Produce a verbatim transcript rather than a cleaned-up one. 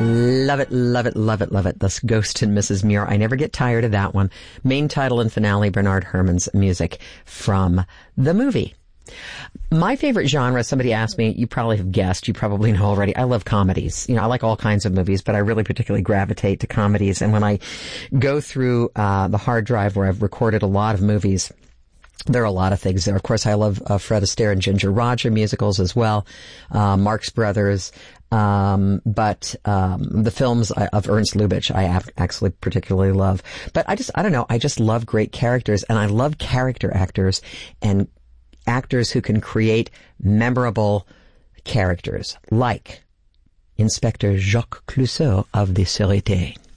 Love it, love it, love it, love it. This Ghost and Missus Muir. I never get tired of that one. Main title and finale, Bernard Herrmann's music from the movie. My favorite genre, somebody asked me, you probably have guessed, you probably know already, I love comedies. You know, I like all kinds of movies, but I really particularly gravitate to comedies. And when I go through uh the hard drive where I've recorded a lot of movies, there are a lot of things there. Of course, I love uh, Fred Astaire and Ginger Rogers musicals as well, uh, Marx Brothers, um, but um, the films of Ernst Lubitsch I actually particularly love. But I just, I don't know, I just love great characters, and I love character actors and actors who can create memorable characters, like Inspector Jacques Clouseau of the Sûreté.